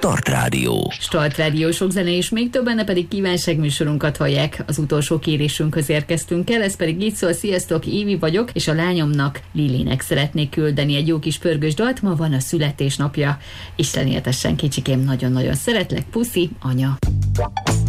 Start Rádió. Start Rádió, sok zene és még több, benne pedig kívánságműsorunkat hallják. Az utolsó kérésünkhöz érkeztünk el, ez pedig így szól: sziasztok, Évi vagyok, és a lányomnak, Lilinek szeretnék küldeni egy jó kis pörgős dalt, ma van a születésnapja. Isten éltessen, kicsikém, nagyon-nagyon szeretlek, puszi, anya.